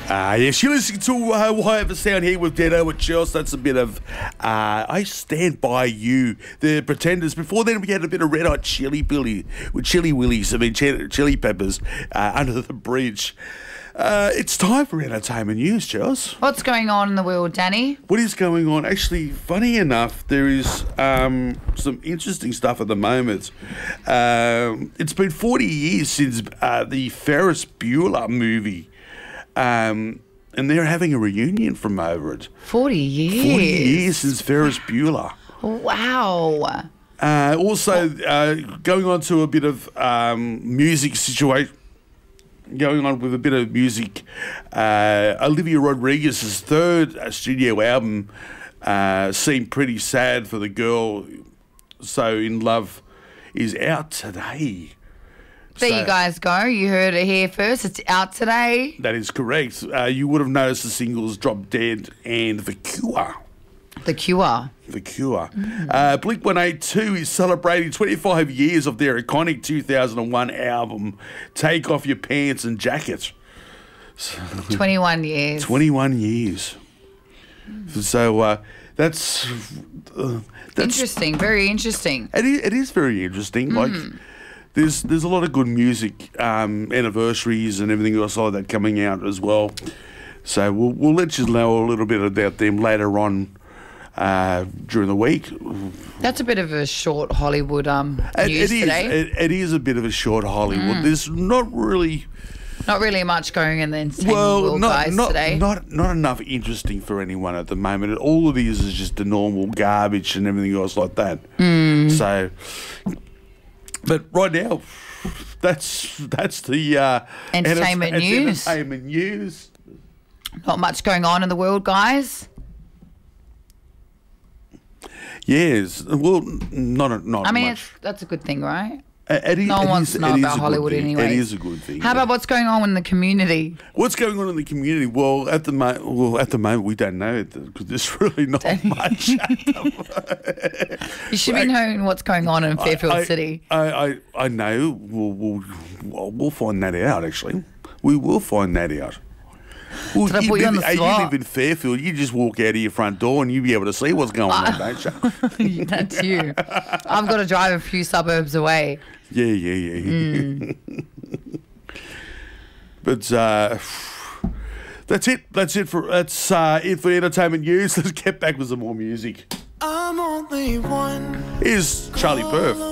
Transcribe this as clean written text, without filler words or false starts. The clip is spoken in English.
Yes, you're listening to Why Ever Sound here with Dedo and Chels. That's a bit of I Stand By You, the Pretenders. Before then, we had a bit of Red Hot Chili Billy with Chili Willies, Chili Peppers, Under the Bridge. It's time for entertainment news, Chels. What's going on in the world, Danny? What is going on? Actually, funny enough, there is some interesting stuff at the moment. It's been 40 years since the Ferris Bueller movie. And they're having a reunion from over it. 40 years? 40 years since Ferris Bueller. Wow. Also, going on to a bit of music situation. Going on with a bit of music, Olivia Rodriguez's third studio album seemed pretty sad for the girl. So In Love is out today. There you guys go. You heard it here first. It's out today. That is correct. You would have noticed the singles Drop Dead and The Cure. The Cure. The Cure. Blink-182 is celebrating 25 years of their iconic 2001 album, Take Off Your Pants and Jacket. 21 years. 21 years. So that's interesting. Very interesting. It is very interesting. Like, there's a lot of good music, anniversaries and everything else like that coming out as well. So we'll let you know a little bit about them later on during the week. That's a bit of a short Hollywood news today. It is a bit of a short Hollywood. There's not really much going in the entertainment world, guys, today. Not enough interesting for anyone at the moment. All of these is just the normal garbage and everything else like that. So, but right now, that's the entertainment news. Entertainment news. Not much going on in the world, guys. Yes, well, not I mean, much. that's a good thing, right? No one wants to know about Hollywood anyway. It is a good thing. How about what's going on in the community? What's going on in the community? Well, at the moment, we don't know because there's really not much. You should be knowing what's going on in Fairfield City. I know. We'll find that out. Actually, we will find that out. Well, Did I put you on the spot? You live in Fairfield. You just walk out of your front door and you'll be able to see what's going on, don't you? That's you. I've got to drive a few suburbs away. Yeah. But that's it for entertainment news. Let's get back with some more music. I'm only one. Here's Charlie Puth.